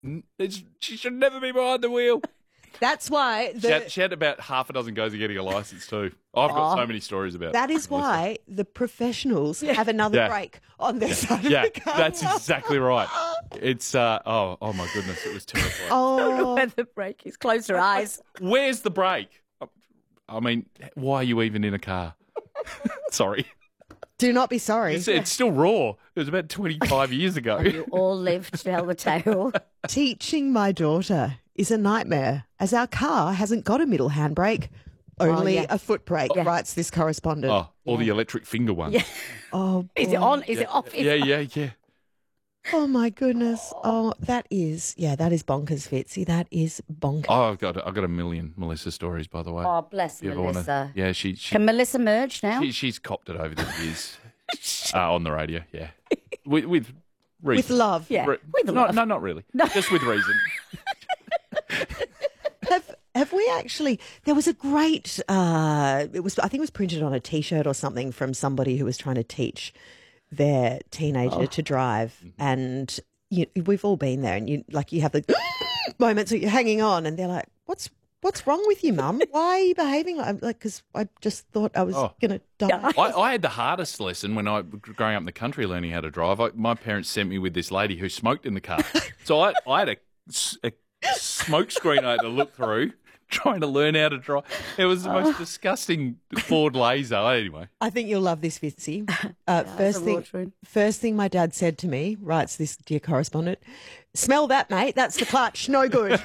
She should never be behind the wheel. That's why She had about half a dozen goes of getting a licence too. I've got so many stories about that is why the professionionals have another brake on their side of the car. That's exactly right. It's, oh my goodness, it was terrifying. Oh, where the brake is. Close your eyes. Where's the brake? I mean, why are you even in a car? Sorry. Do not be sorry. It's still raw. It was about 25 years ago. You all live to tell the tale. Teaching my daughter is a nightmare as our car hasn't got a middle handbrake, only a foot brake, writes this correspondent. Oh, or the electric finger one. Yeah. Oh, Is it on? Is it off? Yeah. Oh, my goodness. Oh, that is bonkers, Fitzy. That is bonkers. Oh, I've got a million Melissa stories, by the way. Oh, bless You ever Melissa. Yeah, she Can Melissa merge now? she's copped it over the years on the radio, yeah. With reason. With love. Yeah, with love. No, not really. Just with reason. Have we actually? There was a great. I think it was printed on a T-shirt or something from somebody who was trying to teach their teenager to drive, and we've all been there. And you have the moments that you're hanging on, and they're like, "What's wrong with you, Mum? Why are you behaving like?" Because I just thought I was going to die. I had the hardest lesson when I growing up in the country, learning how to drive. My parents sent me with this lady who smoked in the car, so I had a smoke screen I had to look through, trying to learn how to drive. It was the most disgusting Ford Laser. Anyway, I think you'll love this, Fitzy. First thing my dad said to me, writes this dear correspondent, "Smell that, mate. That's the clutch. No good."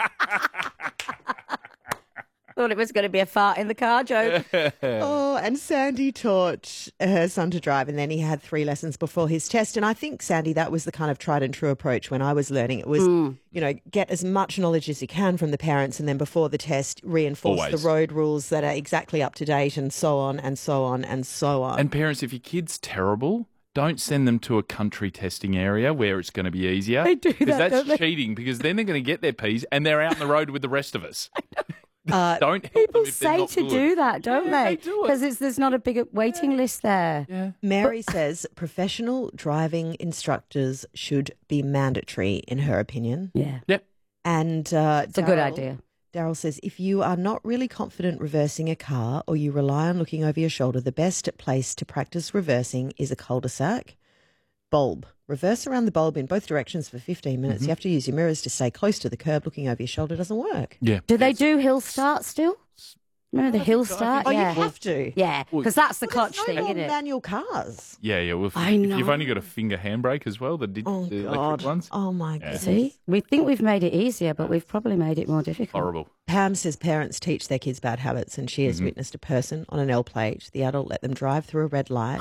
Thought it was going to be a fart in the car joke. Oh, and Sandy taught her son to drive, and then he had 3 lessons before his test. And I think, Sandy, that was the kind of tried and true approach when I was learning. It was, get as much knowledge as you can from the parents, and then before the test, reinforce the road rules that are exactly up to date, and so on and so on and so on. And parents, if your kid's terrible, don't send them to a country testing area where it's going to be easier. They do that, because that's don't they? cheating, because then they're going to get their P's and they're out on the road with the rest of us. Don't help People them if they're say not to good. do that, don't They do it. Because there's not a big waiting list there. Yeah. Mary says professional driving instructors should be mandatory, in her opinion. Yeah. Yep. And It's a good idea. Daryl says, if you are not really confident reversing a car or you rely on looking over your shoulder, the best place to practice reversing is a cul-de-sac. Bulb. Reverse around the bulb in both directions for 15 minutes. You have to use your mirrors to stay close to the curb. Looking over your shoulder doesn't work. Yeah. Do they do hill start still? Remember the hill start? Oh, yeah. you have to. Yeah, because that's the clutch There's thing, no more isn't it? manual cars. Yeah. Well, I if know. you've only got a finger handbrake as well, the Oh, electric God. ones. Oh, my goodness. See, we think we've made it easier, but we've probably made it more difficult. Horrible. Pam says parents teach their kids bad habits, and she has witnessed a person on an L plate. The adult let them drive through a red light.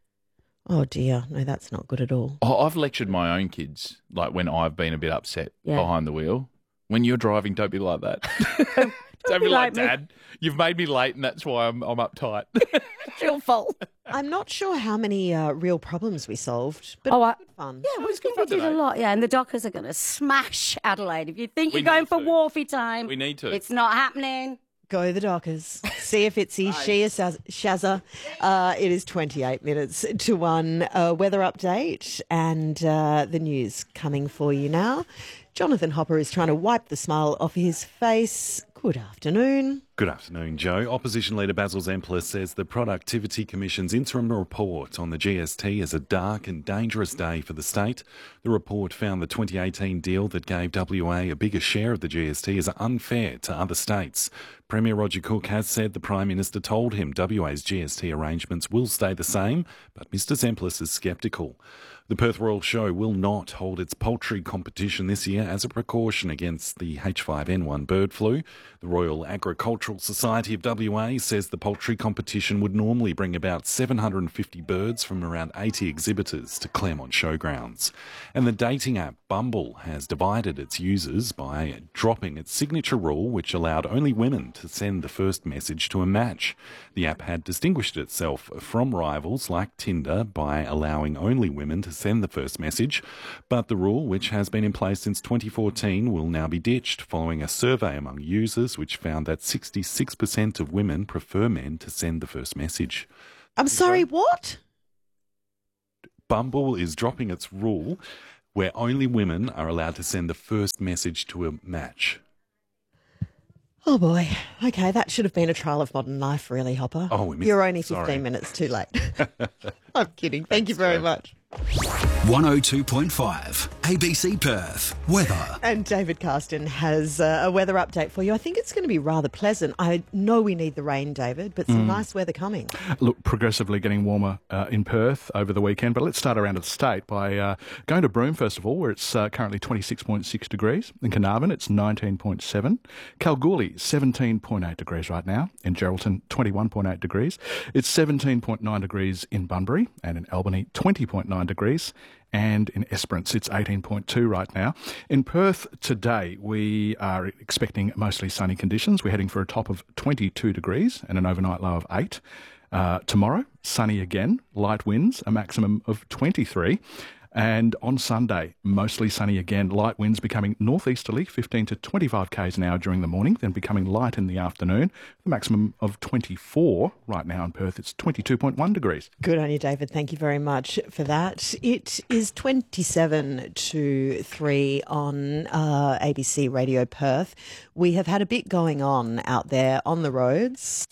Oh, dear. No, that's not good at all. I've lectured my own kids, like when I've been a bit upset behind the wheel. When you're driving, don't be like that. Don't be like, me. Dad, you've made me late and that's why I'm uptight. It's your fault. I'm not sure how many real problems we solved, but good fun. Yeah, we it's good think we fun did a today. lot. Yeah, and the Dockers are going to smash Adelaide. If you think We you're going need for to. Wharfie time, We need to. It's not happening. Go the Dockers. See if it's Shia Shazza. It is 28 minutes to 1. Weather update and the news coming for you now. Jonathan Hopper is trying to wipe the smile off his face. Good afternoon. Good afternoon, Joe. Opposition Leader Basil Zempler says the Productivity Commission's interim report on the GST is a dark and dangerous day for the state. The report found the 2018 deal that gave WA a bigger share of the GST is unfair to other states. Premier Roger Cook has said the Prime Minister told him WA's GST arrangements will stay the same, but Mr Zemplis is sceptical. The Perth Royal Show will not hold its poultry competition this year as a precaution against the H5N1 bird flu. The Royal Agricultural Society of WA says the poultry competition would normally bring about 750 birds from around 80 exhibitors to Claremont Showgrounds. And the dating app Bumble has divided its users by dropping its signature rule, which allowed only women to send the first message to a match. The app had distinguished itself from rivals like Tinder by allowing only women to send the first message, but the rule, which has been in place since 2014, will now be ditched following a survey among users which found that 66% of women prefer men to send the first message. I'm sorry, what? Bumble is dropping its rule where only women are allowed to send the first message to a match. Oh boy. Okay, that should have been a trial of modern life, really, Hopper. Oh, we missed You're it. only 15 Sorry. minutes too late. I'm kidding. Thank you very much. 102.5 ABC Perth. Weather. And David Carston has a weather update for you. I think it's going to be rather pleasant. I know we need the rain, David, but some nice weather coming. Look, progressively getting warmer in Perth over the weekend, but let's start around the state by going to Broome, first of all, where it's currently 26.6 degrees. In Carnarvon, it's 19.7. Kalgoorlie, 17.8 degrees right now. In Geraldton, 21.8 degrees. It's 17.9 degrees in Bunbury, and in Albany, 20.9 degrees. And in Esperance, it's 18.2 right now. In Perth today, we are expecting mostly sunny conditions. We're heading for a top of 22 degrees and an overnight low of 8. Tomorrow, sunny again, light winds, a maximum of 23. And on Sunday, mostly sunny again, light winds becoming northeasterly, 15 to 25 k's an hour during the morning, then becoming light in the afternoon, the maximum of 24. Right now in Perth, it's 22.1 degrees. Good on you, David. Thank you very much for that. It is 27 to 3 on ABC Radio Perth. We have had a bit going on out there on the roads.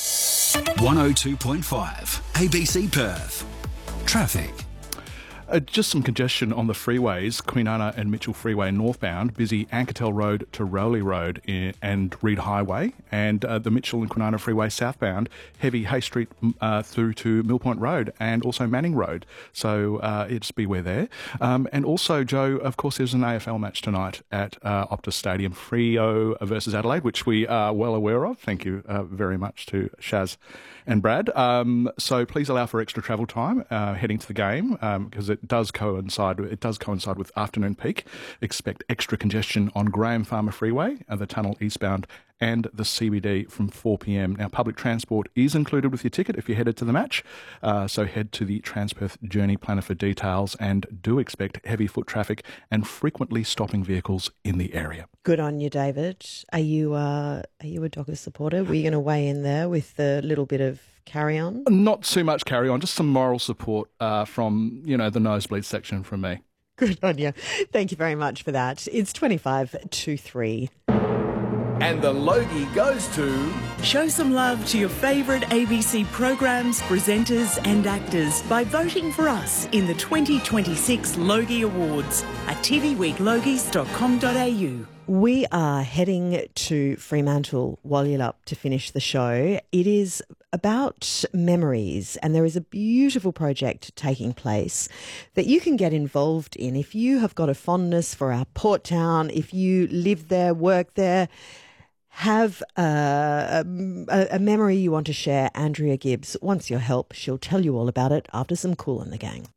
102.5 ABC Perth. Traffic. Just some congestion on the freeways, Queenana and Mitchell Freeway northbound, busy Anketel Road to Rowley Road and Reed Highway, and the Mitchell and Queenana Freeway southbound, heavy Hay Street through to Mill Point Road and also Manning Road. So just beware there. And also, Joe, of course, there's an AFL match tonight at Optus Stadium, Freo versus Adelaide, which we are well aware of. Thank you very much to Shaz and Brad. So please allow for extra travel time heading to the game because it does coincide with afternoon peak. Expect extra congestion on Graham Farmer Freeway and the tunnel eastbound and the CBD from 4 p.m. Now, public transport is included with your ticket if you're headed to the match. So head to the Transperth Journey Planner for details, and do expect heavy foot traffic and frequently stopping vehicles in the area. Good on you, David. Are you a Dockers supporter? Were you going to weigh in there with a little bit of carry on? Not too much carry on, just some moral support from, the nosebleed section from me. Good on you. Thank you very much for that. It's 25 to 3. And the Logie goes to... Show some love to your favourite ABC programs, presenters and actors by voting for us in the 2026 Logie Awards at tvweeklogies.com.au. We are heading to Fremantle, Walyalup, to finish the show. It is about memories, and there is a beautiful project taking place that you can get involved in. If you have got a fondness for our port town, if you live there, work there, have a memory you want to share, Andrea Gibbs wants your help. She'll tell you all about it after some Kool and the Gang.